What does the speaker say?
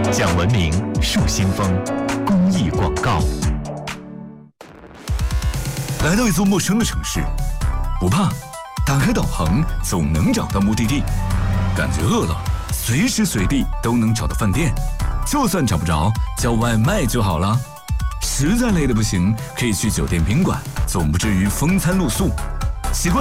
讲文明树新风，公益广告。 来到一座陌生的城市，不怕，打开导航总能找到目的地。感觉饿了，随时随地都能找到饭店，就算找不着，叫外卖就好了。实在累得不行，可以去酒店宾馆，总不至于风餐露宿。习惯